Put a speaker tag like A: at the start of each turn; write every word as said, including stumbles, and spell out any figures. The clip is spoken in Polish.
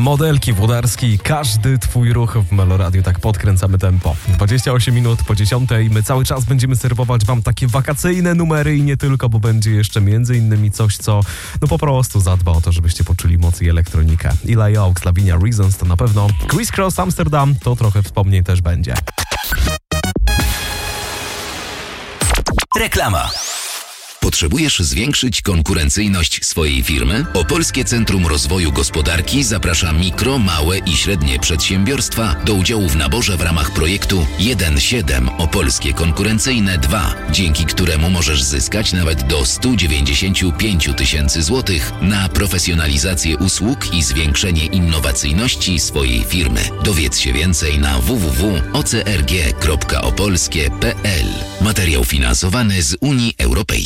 A: Modelki Włodarski, każdy twój ruch w Meloradiu, tak podkręcamy tempo. dwadzieścia osiem minut po dziesiątej, my cały czas będziemy serwować wam takie wakacyjne numery i nie tylko, bo będzie jeszcze między innymi coś, co no po prostu zadba o to, żebyście poczuli moc i elektronikę. Eli Oaks, Lavinia Reasons to na pewno. Criss Cross Amsterdam to trochę wspomnień też będzie.
B: Reklama. Potrzebujesz zwiększyć konkurencyjność swojej firmy? Opolskie Centrum Rozwoju Gospodarki zaprasza mikro, małe i średnie przedsiębiorstwa do udziału w naborze w ramach projektu jeden siedem Opolskie Konkurencyjne dwa, dzięki któremu możesz zyskać nawet do sto dziewięćdziesiąt pięć tysięcy złotych na profesjonalizację usług i zwiększenie innowacyjności swojej firmy. Dowiedz się więcej na w w w kropka o c r g kropka opolskie kropka p l. Materiał finansowany z Unii Europejskiej.